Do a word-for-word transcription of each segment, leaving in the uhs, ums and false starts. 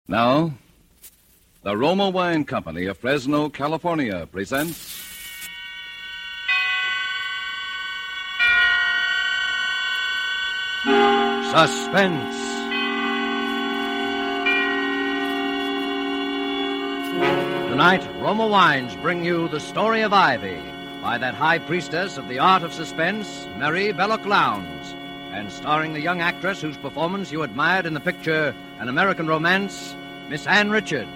Now, the Roma Wine Company of Fresno, California presents Suspense. Tonight, Roma Wines bring you The Story of Ivy by that high priestess of the art of suspense, Mary Belloc Lowndes, and starring the young actress whose performance you admired in the picture An American Romance, Miss Ann Richards.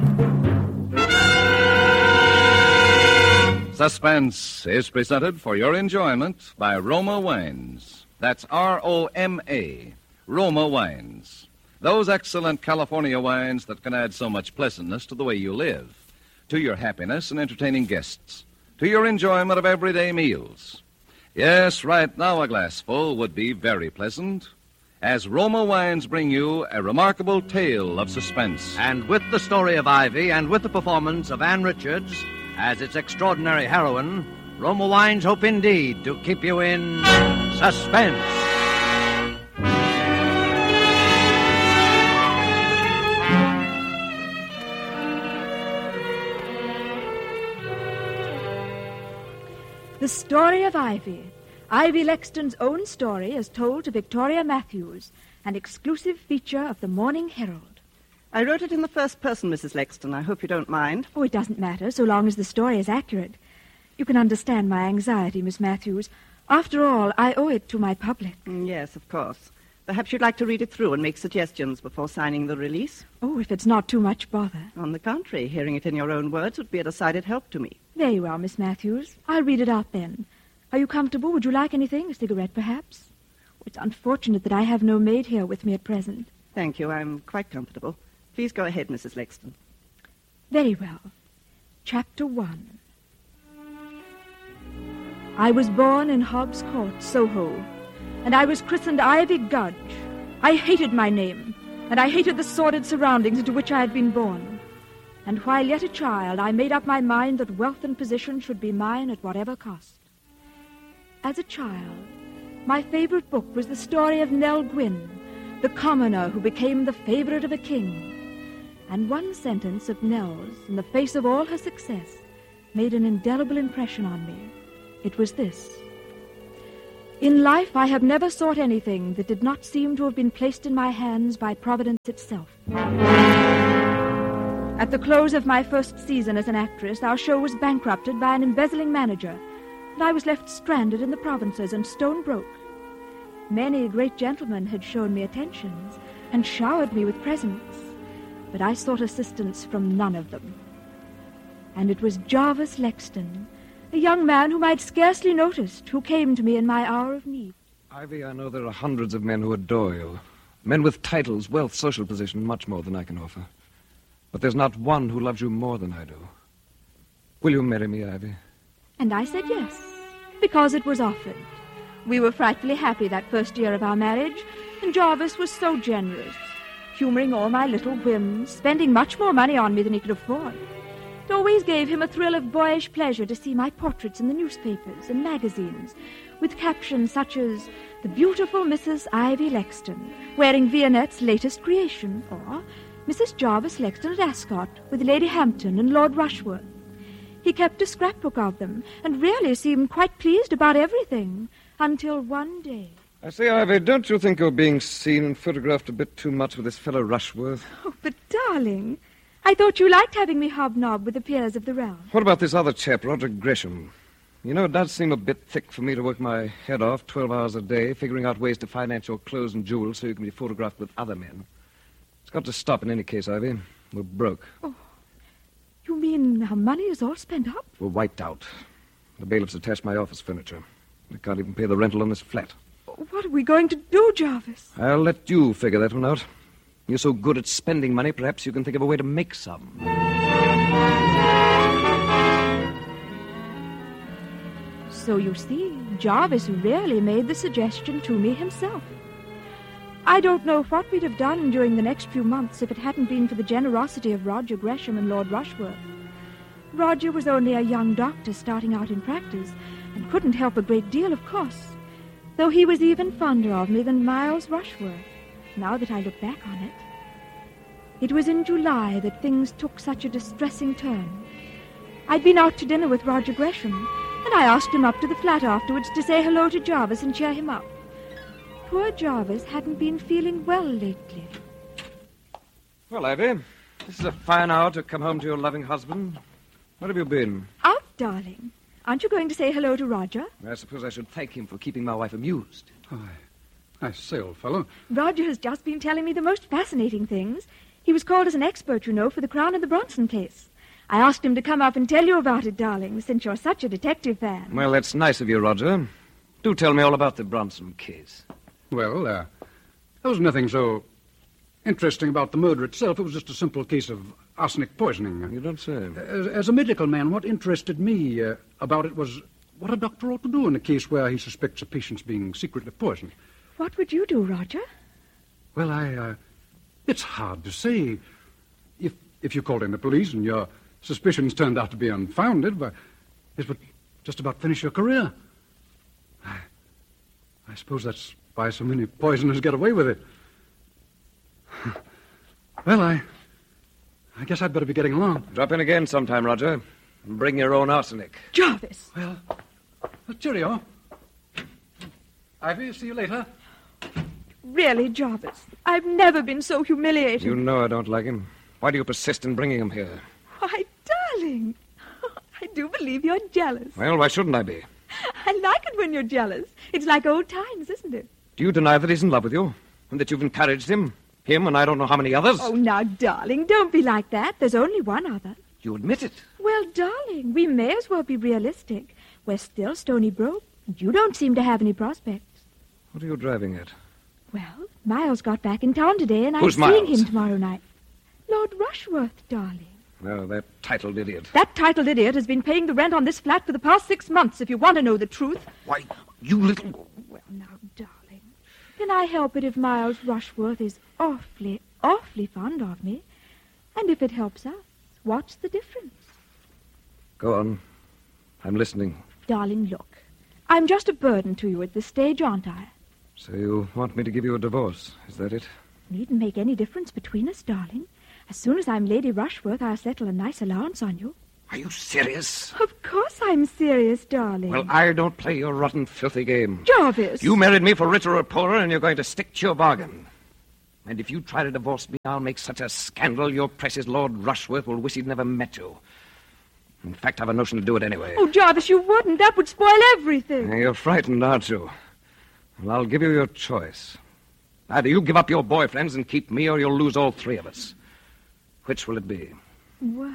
Suspense is presented for your enjoyment by Roma Wines. That's R O M A, Roma Wines. Those excellent California wines that can add so much pleasantness to the way you live, to your happiness in entertaining guests, to your enjoyment of everyday meals. Yes, right now a glassful would be very pleasant, as Roma Wines bring you a remarkable tale of suspense. And with the story of Ivy and with the performance of Ann Richards as its extraordinary heroine, Roma Wines hope indeed to keep you in suspense. The Story of Ivy. Ivy Lexton's own story is told to Victoria Matthews, an exclusive feature of the Morning Herald. I wrote it in the first person, Missus Lexton. I hope you don't mind. Oh, it doesn't matter, so long as the story is accurate. You can understand my anxiety, Miss Matthews. After all, I owe it to my public. Mm, yes, of course. Perhaps you'd like to read it through and make suggestions before signing the release? Oh, if it's not too much bother. On the contrary, hearing it in your own words would be a decided help to me. There you are, Miss Matthews. I'll read it out then. Are you comfortable? Would you like anything? A cigarette, perhaps? It's unfortunate that I have no maid here with me at present. Thank you. I'm quite comfortable. Please go ahead, Missus Lexton. Very well. Chapter one. I was born in Hobbs Court, Soho, and I was christened Ivy Gudge. I hated my name, and I hated the sordid surroundings into which I had been born. And while yet a child, I made up my mind that wealth and position should be mine at whatever cost. As a child, my favorite book was the story of Nell Gwynn, the commoner who became the favorite of a king. And one sentence of Nell's, in the face of all her success, made an indelible impression on me. It was this: in life, I have never sought anything that did not seem to have been placed in my hands by Providence itself. At the close of my first season as an actress, our show was bankrupted by an embezzling manager, and I was left stranded in the provinces and stone broke. Many great gentlemen had shown me attentions and showered me with presents, but I sought assistance from none of them. And it was Jarvis Lexton, a young man whom I'd scarcely noticed, who came to me in my hour of need. Ivy, I know there are hundreds of men who adore you. Men with titles, wealth, social position, much more than I can offer. But there's not one who loves you more than I do. Will you marry me, Ivy? And I said yes, because it was offered. We were frightfully happy that first year of our marriage, and Jarvis was so generous, humoring all my little whims, spending much more money on me than he could afford. It always gave him a thrill of boyish pleasure to see my portraits in the newspapers and magazines, with captions such as, "The beautiful Missus Ivy Lexton, wearing Vionette's latest creation," or "Missus Jarvis Lexton at Ascot, with Lady Hampton and Lord Rushworth." He kept a scrapbook of them, and really seemed quite pleased about everything, until one day... I say, Ivy, don't you think you're being seen and photographed a bit too much with this fellow Rushworth? Oh, but darling, I thought you liked having me hobnob with the peers of the realm. What about this other chap, Roderick Gresham? You know, it does seem a bit thick for me to work my head off twelve hours a day, figuring out ways to finance your clothes and jewels so you can be photographed with other men. It's got to stop in any case, Ivy. We're broke. Oh, you mean our money is all spent up? We're wiped out. The bailiffs attached my office furniture. We can't even pay the rental on this flat. What are we going to do, Jarvis? I'll let you figure that one out. You're so good at spending money, perhaps you can think of a way to make some. So you see, Jarvis really made the suggestion to me himself. I don't know what we'd have done during the next few months if it hadn't been for the generosity of Roger Gresham and Lord Rushworth. Roger was only a young doctor starting out in practice and couldn't help a great deal, of course, though he was even fonder of me than Miles Rushworth, now that I look back on it. It was in July that things took such a distressing turn. I'd been out to dinner with Roger Gresham, and I asked him up to the flat afterwards to say hello to Jarvis and cheer him up. Poor Jarvis hadn't been feeling well lately. Well, Ivy, this is a fine hour to come home to your loving husband. Where have you been? Out, darling. Aren't you going to say hello to Roger? I suppose I should thank him for keeping my wife amused. Oh, I, I say, old fellow. Roger has just been telling me the most fascinating things. He was called as an expert, you know, for the Crown and the Bronson case. I asked him to come up and tell you about it, darling, since you're such a detective fan. Well, that's nice of you, Roger. Do tell me all about the Bronson case. Well, uh, there was nothing so interesting about the murder itself. It was just a simple case of arsenic poisoning. You don't say. As, as a medical man, what interested me uh, about it was what a doctor ought to do in a case where he suspects a patient's being secretly poisoned. What would you do, Roger? Well, I, uh, it's hard to say. If if you called in the police and your suspicions turned out to be unfounded, but it would just about finish your career. I, I suppose that's why so many poisoners get away with it. Well, I, I guess I'd better be getting along. Drop in again sometime, Roger. And bring your own arsenic. Jarvis! Well, well cheerio. Ivy, see you later. Really, Jarvis, I've never been so humiliated. You know I don't like him. Why do you persist in bringing him here? Why, darling, I do believe you're jealous. Well, why shouldn't I be? I like it when you're jealous. It's like old times, isn't it? Do you deny that he's in love with you? And that you've encouraged him? Him and I don't know how many others? Oh, now, darling, don't be like that. There's only one other. You admit it? Well, darling, we may as well be realistic. We're still Stony Brook, and you don't seem to have any prospects. What are you driving at? Well, Miles got back in town today, and I'm Who's seeing Miles? him tomorrow night. Lord Rushworth, darling. No, that titled idiot. That titled idiot has been paying the rent on this flat for the past six months, if you want to know the truth. Why, you little... Well, now, darling, can I help it if Miles Rushworth is awfully, awfully fond of me? And if it helps us, what's the difference? Go on. I'm listening. Darling, look, I'm just a burden to you at this stage, aren't I? So you want me to give you a divorce, is that it? Needn't make any difference between us, darling. As soon as I'm Lady Rushworth, I'll settle a nice allowance on you. Are you serious? Of course I'm serious, darling. Well, I don't play your rotten, filthy game. Jarvis! You married me for richer or poorer, and you're going to stick to your bargain. And if you try to divorce me, I'll make such a scandal your precious Lord Rushworth will wish he'd never met you. In fact, I've a notion to do it anyway. Oh, Jarvis, you wouldn't. That would spoil everything. You're frightened, aren't you? Well, I'll give you your choice. Either you give up your boyfriends and keep me, or you'll lose all three of us. Which will it be? Well...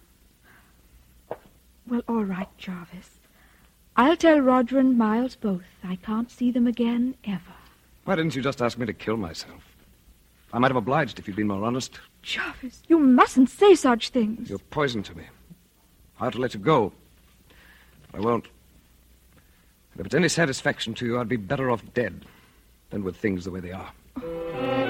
Well, all right, Jarvis. I'll tell Roger and Miles both I can't see them again, ever. Why didn't you just ask me to kill myself? I might have obliged if you'd been more honest. Jarvis, you mustn't say such things. You're poison to me. I ought to let you go. But I won't. And if it's any satisfaction to you, I'd be better off dead than with things the way they are.